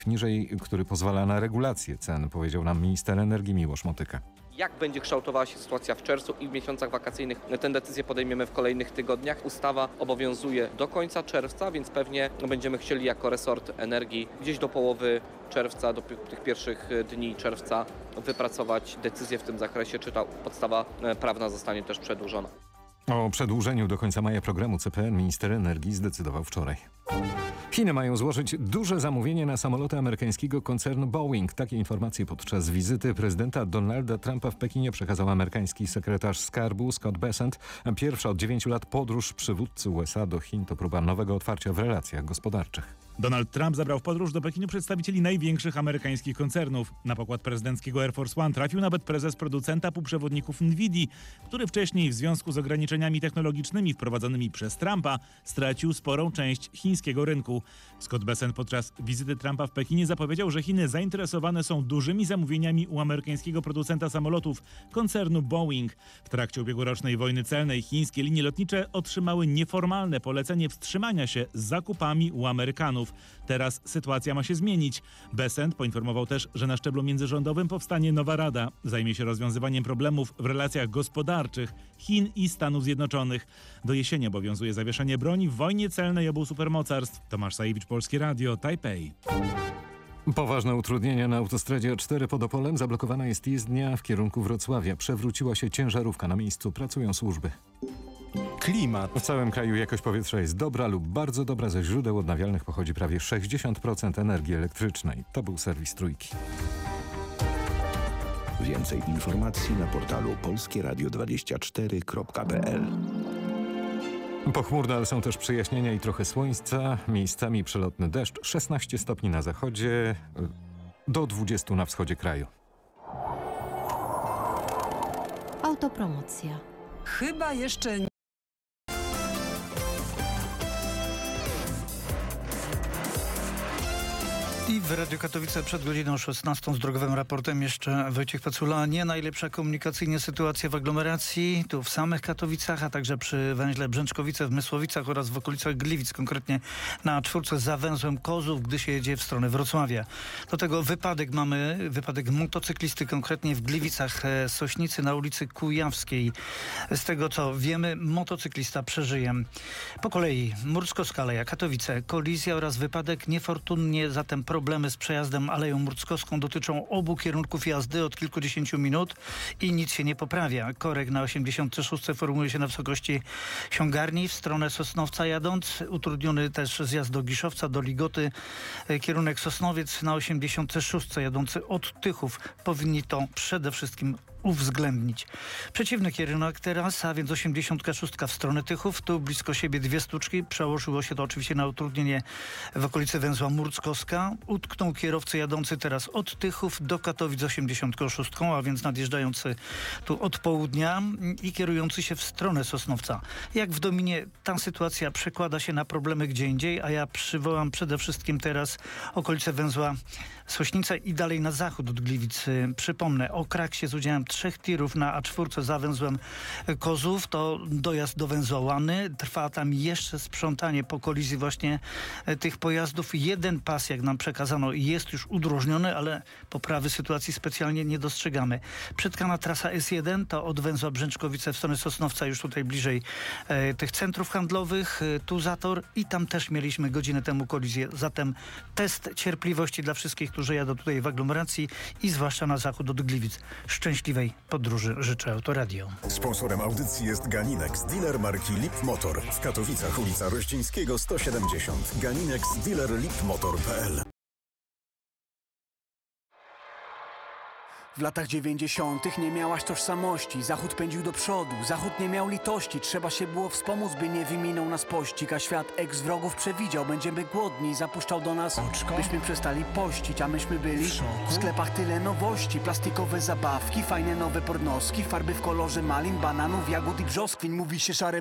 niżej, który pozwala na regulację cen, powiedział nam minister energii Miłosz Motyka. Jak będzie kształtowała się sytuacja w czerwcu i w miesiącach wakacyjnych, tę decyzję podejmiemy w kolejnych tygodniach. Ustawa obowiązuje do końca czerwca, więc pewnie będziemy chcieli jako resort energii gdzieś do połowy czerwca, do tych pierwszych dni czerwca wypracować decyzję w tym zakresie, czy ta podstawa prawna zostanie też przedłużona. O przedłużeniu do końca maja programu CPN minister energii zdecydował wczoraj. Chiny mają złożyć duże zamówienie na samoloty amerykańskiego koncernu Boeing. Takie informacje podczas wizyty prezydenta Donalda Trumpa w Pekinie przekazał amerykański sekretarz skarbu Scott Bessent. Pierwsza od 9 lat podróż przywódcy USA do Chin to próba nowego otwarcia w relacjach gospodarczych. Donald Trump zabrał w podróż do Pekinu przedstawicieli największych amerykańskich koncernów. Na pokład prezydenckiego Air Force One trafił nawet prezes producenta półprzewodników Nvidii, który wcześniej w związku z ograniczeniami technologicznymi wprowadzonymi przez Trumpa stracił sporą część chińskiego rynku. Scott Bessent podczas wizyty Trumpa w Pekinie zapowiedział, że Chiny zainteresowane są dużymi zamówieniami u amerykańskiego producenta samolotów, koncernu Boeing. W trakcie ubiegłorocznej wojny celnej chińskie linie lotnicze otrzymały nieformalne polecenie wstrzymania się z zakupami u Amerykanów. Teraz sytuacja ma się zmienić. Bessent poinformował też, że na szczeblu międzyrządowym powstanie nowa rada. Zajmie się rozwiązywaniem problemów w relacjach gospodarczych Chin i Stanów Zjednoczonych. Do jesieni obowiązuje zawieszenie broni w wojnie celnej obu supermocarstw. Tomasz Sajewicz, Polskie Radio, Tajpej. Poważne utrudnienia na autostradzie A4 pod Opolem. Zablokowana jest jezdnia w kierunku Wrocławia. Przewróciła się ciężarówka. Na miejscu pracują służby. Klimat. W całym kraju jakość powietrza jest dobra lub bardzo dobra. Ze źródeł odnawialnych pochodzi prawie 60% energii elektrycznej. To był serwis Trójki. Więcej informacji na portalu polskieradio24.pl. Pochmurne, ale są też przejaśnienia i trochę słońca. Miejscami przelotny deszcz. 16 stopni na zachodzie, do 20 na wschodzie kraju. Autopromocja. Chyba jeszcze nie. I w Radiu Katowice przed godziną 16 z drogowym raportem jeszcze Wojciech Pacula. Nie najlepsza komunikacyjnie sytuacja w aglomeracji, tu w samych Katowicach, a także przy węźle Brzęczkowice w Mysłowicach oraz w okolicach Gliwic, konkretnie na czwórce za węzłem Kozów, gdy się jedzie w stronę Wrocławia. Do tego wypadek motocyklisty, konkretnie w Gliwicach Sośnicy na ulicy Kujawskiej. Z tego co wiemy, motocyklista przeżyje. Po kolei Murcko-Skaleja, Katowice, kolizja oraz wypadek niefortunnie, zatem problemy z przejazdem Aleją Murckowską dotyczą obu kierunków jazdy od kilkudziesięciu minut i nic się nie poprawia. Korek na 86 formuje się na wysokości Siągarni w stronę Sosnowca jadąc. Utrudniony też zjazd do Giszowca, do Ligoty. Kierunek Sosnowiec na 86 jadący od Tychów. Powinni to przede wszystkim uwzględnić. Przeciwny kierunek teraz, a więc 86 w stronę Tychów. Tu blisko siebie dwie stłuczki. Przełożyło się to oczywiście na utrudnienie w okolicy węzła Murckowska. Utknął kierowcy jadący teraz od Tychów do Katowic 86, a więc nadjeżdżający tu od południa i kierujący się w stronę Sosnowca. Jak w Dominie ta sytuacja przekłada się na problemy gdzie indziej, a ja przywołam przede wszystkim teraz okolice węzła Sośnica i dalej na zachód od Gliwic. Przypomnę, o kraksie z udziałem 3 tirów na A4 za węzłem Kozów. To dojazd do węzła Łany. Trwa tam jeszcze sprzątanie po kolizji właśnie tych pojazdów. Jeden pas, jak nam przekazano, jest już udrożniony, ale poprawy sytuacji specjalnie nie dostrzegamy. Przytkana trasa S1 to od węzła Brzęczkowice w stronę Sosnowca, już tutaj bliżej tych centrów handlowych. Tu zator i tam też mieliśmy godzinę temu kolizję. Zatem test cierpliwości dla wszystkich, którzy jadą tutaj w aglomeracji i zwłaszcza na zachód od Gliwic. Szczęśliwej podróży życzę Autoradio. Sponsorem audycji jest Ganinex, dealer marki Lip Motor. W Katowicach ulica Rościńskiego 170. Ganinex, dealer lipmotor.pl. W latach 90. nie miałaś tożsamości. Zachód pędził do przodu, Zachód nie miał litości. Trzeba się było wspomóc, by nie wyminął nas pościg. A świat ex-wrogów przewidział, będziemy głodni. Zapuszczał do nas, byśmy przestali pościć. A myśmy byli w sklepach tyle nowości. Plastikowe zabawki, fajne nowe pornoski, farby w kolorze malin, bananów, jagód i brzoskwiń. Mówi się szare